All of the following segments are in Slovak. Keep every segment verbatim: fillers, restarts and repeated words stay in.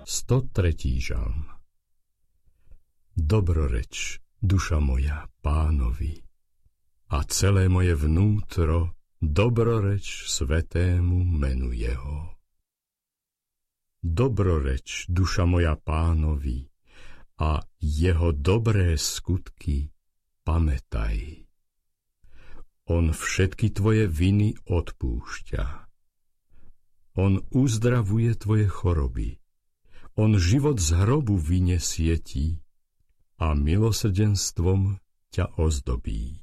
stotretí žalm. Dobroreč, duša moja, Pánovi, a celé moje vnútro dobroreč svetému menu jeho. Dobroreč, duša moja, Pánovi, a jeho dobré skutky pamätaj. On všetky tvoje viny odpúšťa. On uzdravuje tvoje choroby. On život z hrobu vyniesie ti a milosrdenstvom ťa ozdobí.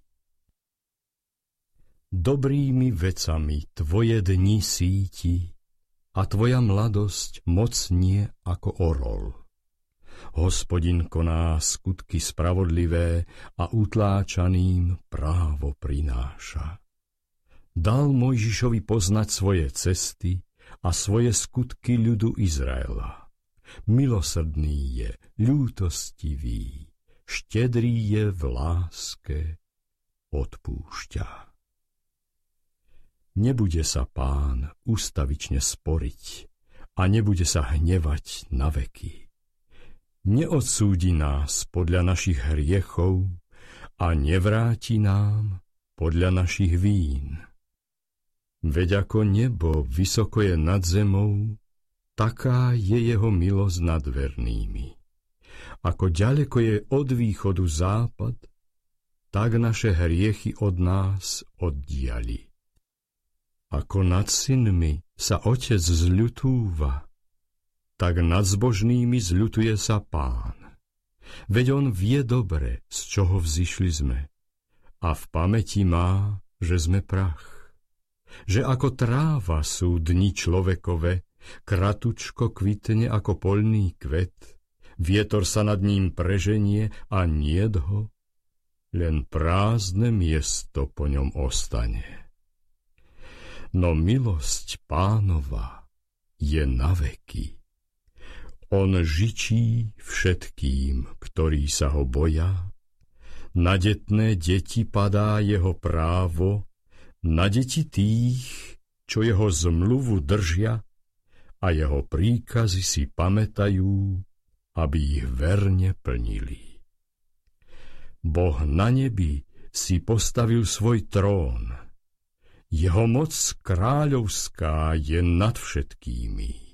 Dobrými vecami tvoje dni síti a tvoja mladosť mocnie ako orol. Hospodin koná skutky spravodlivé a utláčaným právo prináša. Dal Mojžišovi poznať svoje cesty a svoje skutky ľudu Izraela. Milosrdný je, ľútostivý, štedrý je v láske, odpúšťa. Nebude sa Pán ustavične sporiť a nebude sa hnevať na veky. Neodsúdi nás podľa našich hriechov a nevráti nám podľa našich vín. Veď ako nebo vysoko je nad zemou, taká je jeho milosť nad vernými. Ako ďaleko je od východu západ, tak naše hriechy od nás oddiali. Ako nad synmi sa otec zľutúva, tak nad zbožnými zľutuje sa Pán. Veď on vie dobre, z čoho vzišli sme, a v pamäti má, že sme prach. Že ako tráva sú dni človekove, kratučko kvitne ako poľný kvet, vietor sa nad ním preženie a niet ho, len prázdne miesto po ňom ostane. No milosť Pánova je na veky. On žičí všetkým, ktorí sa ho boja. Na detné deti padá jeho právo, na deti tých, čo jeho zmluvu držia a jeho príkazy si pamätajú, aby ich verne plnili. Boh na nebi si postavil svoj trón. Jeho moc kráľovská je nad všetkými.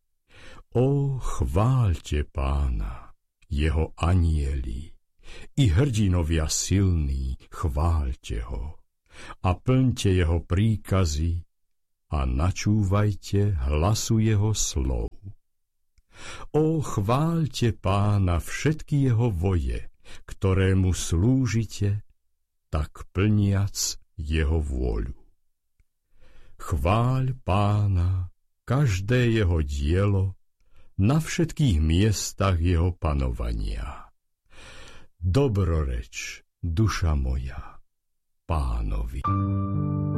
Ó, chváľte Pána, jeho anjeli, i hrdinovia silní, chváľte ho a plňte jeho príkazy a načúvajte hlasu jeho slov. Ó, chváľte Pána všetky jeho voje, ktorému slúžite, tak plniac jeho vôľu. Chváľ Pána každé jeho dielo na všetkých miestach jeho panovania. Dobroreč, duša moja, Pánovi.